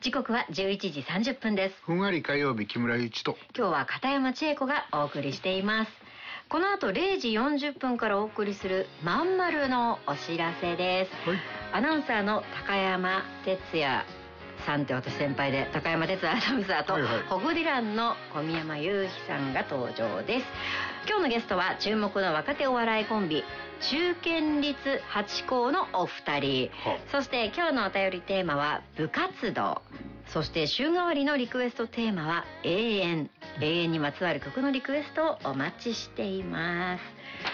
時刻は11時30分です。 ふんわり火曜日、木村祐一と今日は片山千恵子がお送りしています。この後0時40分からお送りするまんまるのお知らせです、 はい、 アナウンサーの高山哲也さんって私先輩で、高山哲也アナウンサーと、ホグディランの小宮山雄飛さんが登場です。今日のゲストは注目の若手お笑いコンビ中堅立八高のお二人、そして今日のお便りテーマは部活動、そして週替わりのリクエストテーマは永遠にまつわる曲のリクエストをお待ちしています、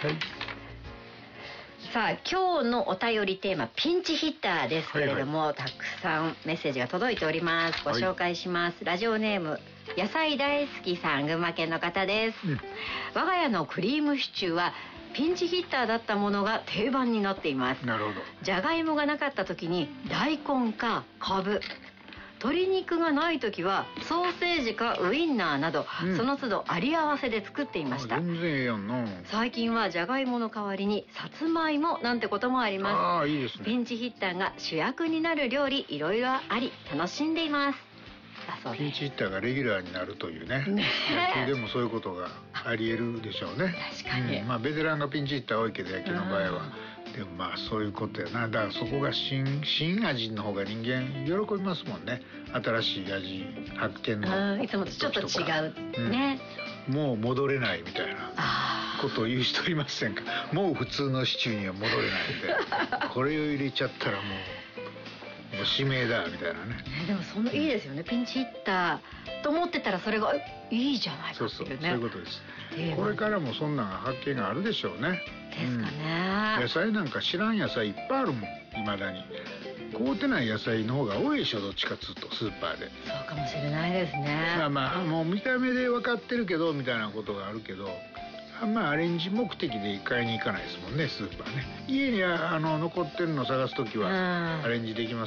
はい。さあ今日のお便りテーマピンチヒッターですけれども、たくさんメッセージが届いております。ご紹介します、ラジオネーム野菜大好きさん、群馬県の方です、我が家のクリームシチューはピンチヒッターだったものが定番になっています。 なるほど。 じゃがいもがなかった時に大根かかぶ、鶏肉がない時はソーセージかウインナーなど、その都度あり合わせで作っていました。 全然ええやんな。 最近はじゃがいもの代わりにさつまいもなんてこともあります。 ああ、いいですね。 ピンチヒッターが主役になる料理いろいろあり楽しんでいます。 ピンチヒッターがレギュラーになるというね、野球でもそういうことがあり得るでしょうね。 確かに、 まあベテランがピンチヒッター多いけど野球の場合は、でもまあそういうことやな。だからそこが新味の方が人間喜びますもんね。新しい味発見のいつもとちょっと違う、ね、 もう戻れないみたいなことを言う人いませんか。もう普通のシチューには戻れないみたいなこれを入れちゃったらもう指名だみたいなね。 でもそのいいですよね、ピンチヒッターと思ってたらそれがいいじゃないかっていうね。 そういうことです。これからもそんな発見があるでしょうね。 ですかね、 野菜なんか知らん野菜いっぱいあるもん。未だに買うてない野菜の方が多いでしょ、どっちかっつうとスーパーで。 そうかもしれないですね。 まあもう見た目で分かってるけどみたいなことがあるけど、あんまアレンジ目的で買いに行かないですもんね、スーパーね。家には残ってるの探すときはアレンジできます